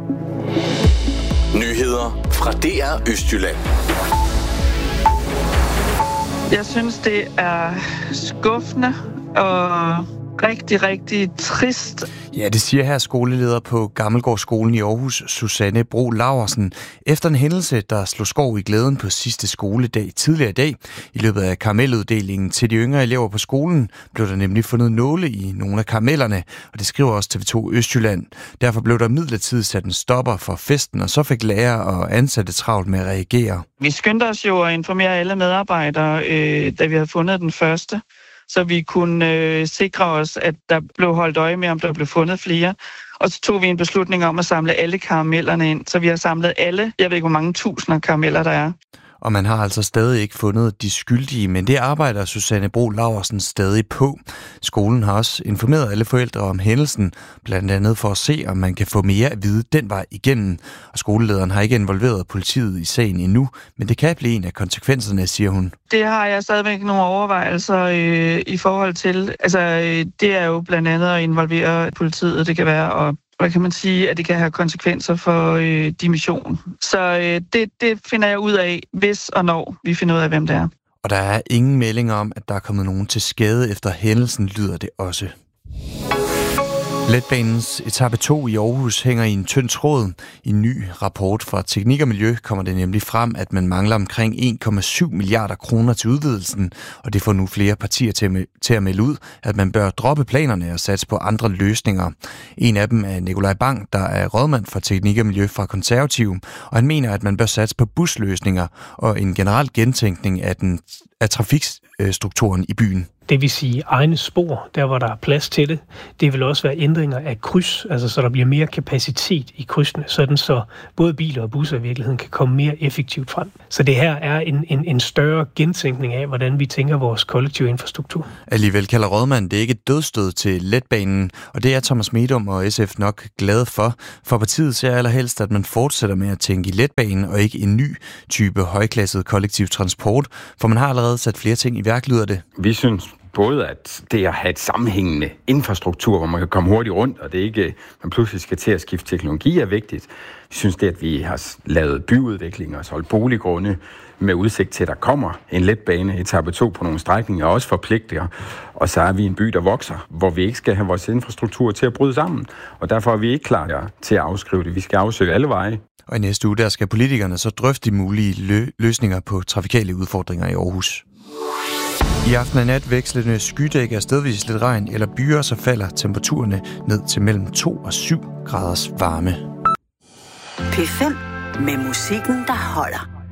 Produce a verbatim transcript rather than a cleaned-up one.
Nyheder fra D R Østjylland. Jeg synes, det er skuffende og rigtig, rigtig trist. Ja, det siger her skoleleder på Gammelgårdsskolen i Aarhus, Susanne Bro Laursen. Efter en hændelse, der slog skov i glæden på sidste skoledag tidligere i dag, i løbet af karameluddelingen til de yngre elever på skolen, blev der nemlig fundet nåle i nogle af karamellerne, og det skriver også T V to Østjylland. Derfor blev der midlertidigt sat en stopper for festen, og så fik lærere og ansatte travlt med at reagere. Vi skyndte os jo at informere alle medarbejdere, øh, da vi havde fundet den første, så vi kunne øh, sikre os, at der blev holdt øje med, om der blev fundet flere. Og så tog vi en beslutning om at samle alle karamellerne ind, så vi har samlet alle, jeg ved ikke, hvor mange tusinder karameller der er. Og man har altså stadig ikke fundet de skyldige, men det arbejder Susanne Bro Laursen stadig på. Skolen har også informeret alle forældre om hændelsen, blandt andet for at se, om man kan få mere at vide den vej igennem. Og skolelederen har ikke involveret politiet i sagen endnu, men det kan blive en af konsekvenserne, siger hun. Det har jeg stadigvæk nogle overvejelser øh, i forhold til. Altså, øh, det er jo blandt andet at involvere politiet, det kan være, og hvad kan man sige, at det kan have konsekvenser for øh, dimission. Så øh, det, det finder jeg ud af, hvis og når vi finder ud af, hvem det er. Og der er ingen meldinger om, at der er kommet nogen til skade efter hændelsen, lyder det også. Letbanens etape to i Aarhus hænger i en tynd tråd. I en ny rapport fra Teknik og Miljø kommer det nemlig frem, at man mangler omkring en komma syv milliarder kroner til udvidelsen, og det får nu flere partier til, til at melde ud, at man bør droppe planerne og satse på andre løsninger. En af dem er Nikolaj Bang, der er rådmand for Teknik og Miljø fra Konservative, og han mener, at man bør satse på busløsninger og en generel gentænkning af, den, af trafikstrukturen i byen. Det vil sige egne spor, der hvor der er plads til det. Det vil også være ændringer af kryds, altså så der bliver mere kapacitet i krydsene, sådan så både biler og busser i virkeligheden kan komme mere effektivt frem. Så det her er en, en, en større gentænkning af, hvordan vi tænker vores kollektive infrastruktur. Alligevel kalder rådmanden det ikke et dødsstød til letbanen, og det er Thomas Medom og S F nok glade for. For partiet ser allerhelst, at man fortsætter med at tænke i letbanen og ikke en ny type højklasset kollektiv transport, for man har allerede sat flere ting i værk, lyder det. Vi synes både at det at have et sammenhængende infrastruktur, hvor man kan komme hurtigt rundt, og det ikke, man pludselig skal til at skifte teknologi, er vigtigt. Jeg synes det, at vi har lavet byudvikling og solgt boliggrunde med udsigt til, at der kommer en letbane, etape to på nogle strækninger, også forpligter. Og så er vi en by, der vokser, hvor vi ikke skal have vores infrastruktur til at bryde sammen. Og derfor er vi ikke klar til at afskrive det. Vi skal afsøge alle veje. Og i næste uge, der skal politikerne så drøfte de mulige lø- løsninger på trafikale udfordringer i Aarhus. I aften og nat vekslende skydæk er stedvis lidt regn eller byer, så falder temperaturerne ned til mellem to og syv graders varme. P fem med musikken, der holder.